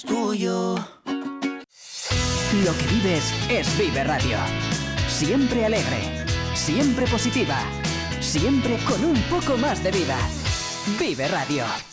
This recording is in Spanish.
Tuyo. Lo que vives es Vive Radio. Siempre alegre, siempre positiva, siempre con un poco más de vida. Vive Radio.